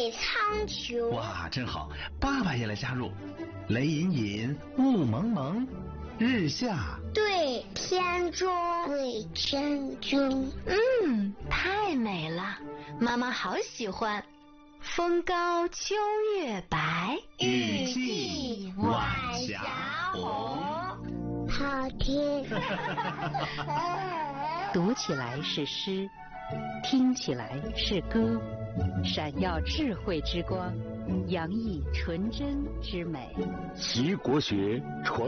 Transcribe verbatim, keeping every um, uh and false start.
对苍穹。 哇，真好！爸爸也来加入。雷隐隐，雾蒙蒙，日下对天中。对天中。 嗯，太美了，妈妈好喜欢。风高秋月白， 雨霁晚霞红。 好听。 读起来是诗，听起来是歌，闪耀智慧之光，洋溢纯真之美。 习国学传